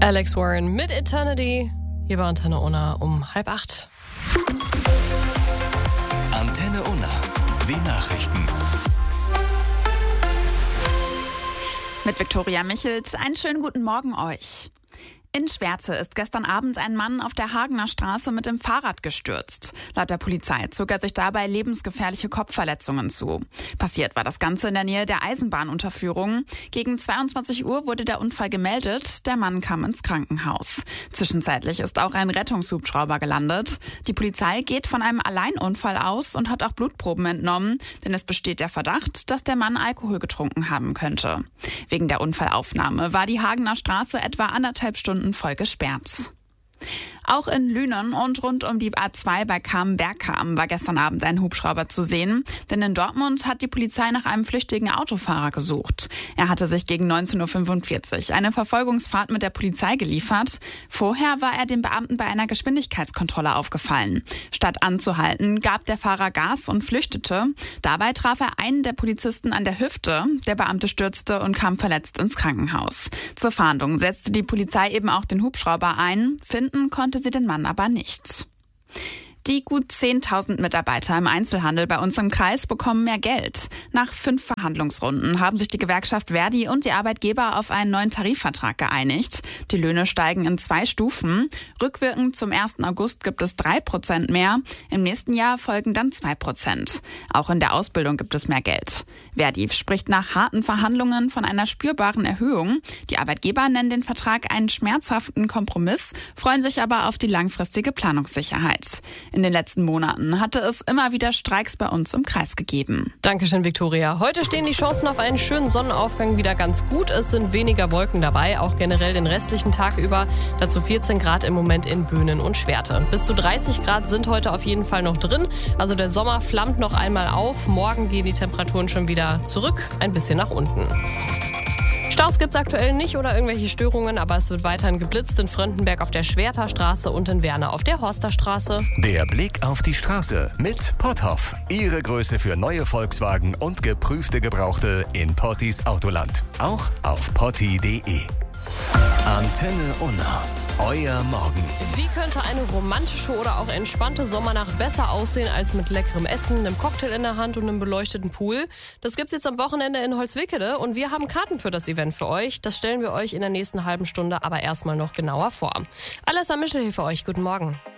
Alex Warren mit Eternity, hier bei Antenne Unna um 7:30. Antenne Unna, die Nachrichten. Mit Viktoria Michelt, einen schönen guten Morgen euch. In Schwerte ist gestern Abend ein Mann auf der Hagener Straße mit dem Fahrrad gestürzt. Laut der Polizei zog er sich dabei lebensgefährliche Kopfverletzungen zu. Passiert war das Ganze in der Nähe der Eisenbahnunterführung. Gegen 22 Uhr wurde der Unfall gemeldet. Der Mann kam ins Krankenhaus. Zwischenzeitlich ist auch ein Rettungshubschrauber gelandet. Die Polizei geht von einem Alleinunfall aus und hat auch Blutproben entnommen, denn es besteht der Verdacht, dass der Mann Alkohol getrunken haben könnte. Wegen der Unfallaufnahme war die Hagener Straße etwa 1,5 Stunden voll gesperrt. Auch in Lünen und rund um die A2 bei Kam-Bergkam war gestern Abend ein Hubschrauber zu sehen, denn in Dortmund hat die Polizei nach einem flüchtigen Autofahrer gesucht. Er hatte sich gegen 19:45 Uhr eine Verfolgungsfahrt mit der Polizei geliefert. Vorher war er den Beamten bei einer Geschwindigkeitskontrolle aufgefallen. Statt anzuhalten, gab der Fahrer Gas und flüchtete. Dabei traf er einen der Polizisten an der Hüfte. Der Beamte stürzte und kam verletzt ins Krankenhaus. Zur Fahndung setzte die Polizei eben auch den Hubschrauber ein. Finden konnte sie den Mann aber nicht. Die gut 10.000 Mitarbeiter im Einzelhandel bei uns im Kreis bekommen mehr Geld. Nach 5 Verhandlungsrunden haben sich die Gewerkschaft Verdi und die Arbeitgeber auf einen neuen Tarifvertrag geeinigt. Die Löhne steigen in 2 Stufen. Rückwirkend zum 1. August gibt es 3% mehr. Im nächsten Jahr folgen dann 2%. Auch in der Ausbildung gibt es mehr Geld. Verdi spricht nach harten Verhandlungen von einer spürbaren Erhöhung. Die Arbeitgeber nennen den Vertrag einen schmerzhaften Kompromiss, freuen sich aber auf die langfristige Planungssicherheit. In den letzten Monaten hatte es immer wieder Streiks bei uns im Kreis gegeben. Dankeschön, Viktoria. Heute stehen die Chancen auf einen schönen Sonnenaufgang wieder ganz gut. Es sind weniger Wolken dabei, auch generell den restlichen Tag über. Dazu 14 Grad im Moment in Böhnen und Schwerte. Bis zu 30 Grad sind heute auf jeden Fall noch drin. Also der Sommer flammt noch einmal auf. Morgen gehen die Temperaturen schon wieder zurück, ein bisschen nach unten. Staus gibt es aktuell nicht oder irgendwelche Störungen, aber es wird weiterhin geblitzt in Fröndenberg auf der Schwerter Straße und in Werner auf der Horsterstraße. Der Blick auf die Straße mit Potthoff. Ihre Größe für neue Volkswagen und geprüfte Gebrauchte in Pottis Autoland. Auch auf potti.de. Antenne Unna. Euer Morgen. Wie könnte eine romantische oder auch entspannte Sommernacht besser aussehen als mit leckerem Essen, einem Cocktail in der Hand und einem beleuchteten Pool? Das gibt's jetzt am Wochenende in Holzwickede und wir haben Karten für das Event für euch. Das stellen wir euch in der nächsten halben Stunde aber erstmal noch genauer vor. Alessa Mischel hier für euch. Guten Morgen.